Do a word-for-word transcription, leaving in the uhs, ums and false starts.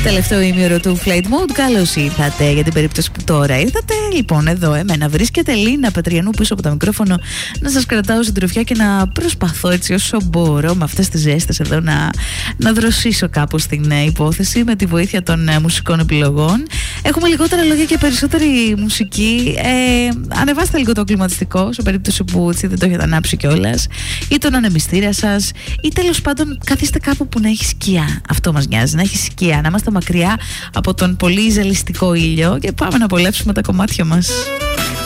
Τελευταίο ημίωρο του Flight Mode. Καλώς ήρθατε. Για την περίπτωση που τώρα ήρθατε, λοιπόν, εδώ εμένα βρίσκεται Λίνα Πετριανού πίσω από το μικρόφωνο, να σας κρατάω συντροφιά και να προσπαθώ έτσι όσο μπορώ με αυτές τις ζέστες εδώ να, να δροσίσω κάπως την υπόθεση με τη βοήθεια των μουσικών επιλογών. Έχουμε λιγότερα λόγια και περισσότερη μουσική. Ε, ανεβάστε λίγο το κλιματιστικό, σε περίπτωση που έτσι δεν το έχετε ανάψει κιόλας, ή τον ανεμιστήρα σας, ή τέλος πάντων καθίστε κάπου που να έχει σκιά. Αυτό μας νοιάζει, να έχει σκιά, να είμαστε μακριά από τον πολύ ζαλιστικό ήλιο και πάμε να απολαύσουμε τα κομμάτια μας.